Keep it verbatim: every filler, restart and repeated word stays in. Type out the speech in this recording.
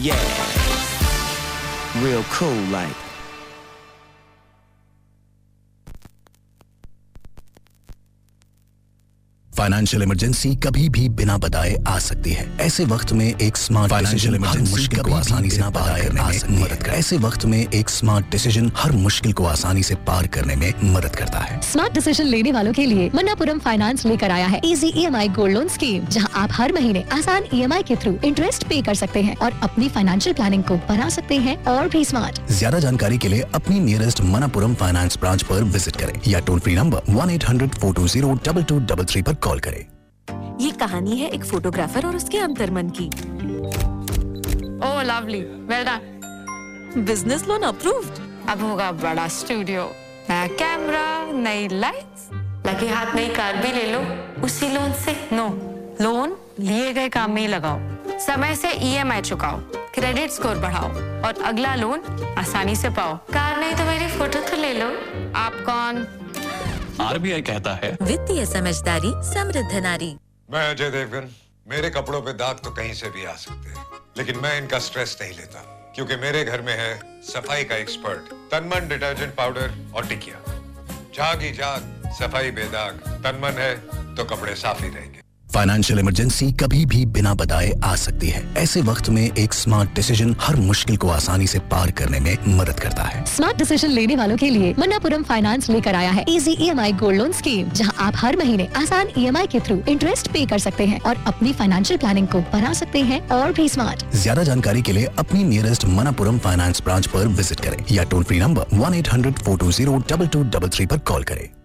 Yeah, real cool like. Financial emergency कभी भी बिना बताए आ सकती है। ऐसे वक्त में एक स्मार्ट फाइनेंशियल इमरजेंसी को आसानी से पार करने में मदद करता है। ऐसे वक्त में एक स्मार्ट डिसीजन हर मुश्किल को आसानी से पार करने में मदद करता है। स्मार्ट डिसीजन लेने वालों के लिए मन्नापुरम फाइनेंस लेकर आया है easy EMI gold loan scheme, जहां आप हर महीने आसान ईएमआई के थ्रू इंटरेस्ट पे कर सकते हैं और अपनी फाइनेंशियल प्लानिंग को बढ़ा सकते हैं और भी स्मार्ट। ज्यादा जानकारी के लिए अपनी नियरेस्ट मन्नापुरम फाइनेंस ब्रांच पर विजिट करें या toll free number one eight hundred four to zero double two double three पर कॉल करें। ये कहानी है एक फोटोग्राफर और उसके अंतर्मन की। ओह lovely, well done. Business loan approved. अब होगा बड़ा स्टूडियो, नया कैमरा, नई लाइट्स, लगे हाथ नई कार भी ले लो उसी लोन से। नो, लोन लिए गए काम में ही लगाओ, समय से ईएमआई चुकाओ, क्रेडिट स्कोर बढ़ाओ और अगला लोन आसानी से पाओ। कार नहीं तो मेरी फोटो तो ले लो। आप कौन? आरबीआई कहता है वित्तीय समझदारी समृद्ध नारी। मैं अजय देवगन। मेरे कपड़ों पे दाग तो कहीं से भी आ सकते हैं, लेकिन मैं इनका स्ट्रेस नहीं लेता, क्योंकि मेरे घर में है सफाई का एक्सपर्ट तनमन डिटर्जेंट पाउडर और टिकिया। जाग ही जाग, सफाई बेदाग, तनमन है तो कपड़े साफ ही रहेंगे। फाइनेंशियल इमरजेंसी कभी भी बिना बताए आ सकती है। ऐसे वक्त में एक स्मार्ट डिसीजन हर मुश्किल को आसानी से पार करने में मदद करता है। स्मार्ट डिसीजन लेने वालों के लिए मन्नापुरम फाइनेंस लेकर आया है easy EMI gold loan scheme, जहां आप हर महीने आसान ईएमआई के थ्रू इंटरेस्ट पे कर सकते हैं और अपनी फाइनेंशियल प्लानिंग को बढ़ा सकते हैं और भी स्मार्ट। ज्यादा जानकारी के लिए अपनी नियरेस्ट मन्नापुरम फाइनेंस ब्रांच पर विजिट करें या toll free number one eight hundred four to zero double two double three पर कॉल करें।